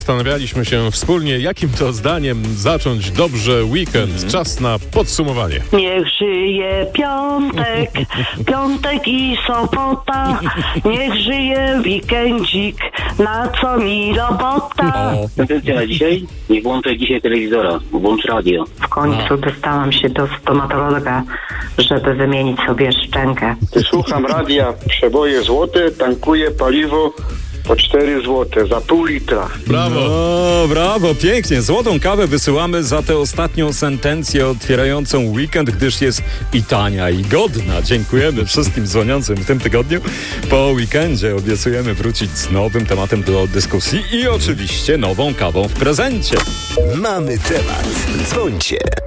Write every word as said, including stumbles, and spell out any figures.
Zastanawialiśmy się wspólnie, jakim to zdaniem zacząć dobrze weekend. Mm. Czas na podsumowanie. Niech żyje piątek, piątek i sobota. Niech żyje weekendzik, na co mi robota. Tendencja na dzisiaj? Nie włączaj dzisiaj telewizora, włącz radio. W końcu dostałam się do stomatologa, żeby wymienić sobie szczękę. Słucham radia, przeboje złote, tankuję paliwo po cztery złote za pół litra. Brawo! No, brawo, pięknie. Złotą kawę wysyłamy za tę ostatnią sentencję otwierającą weekend, gdyż jest i tania, i godna. Dziękujemy wszystkim dzwoniącym w tym tygodniu. Po weekendzie obiecujemy wrócić z nowym tematem do dyskusji i oczywiście nową kawą w prezencie. Mamy temat. Dzwońcie.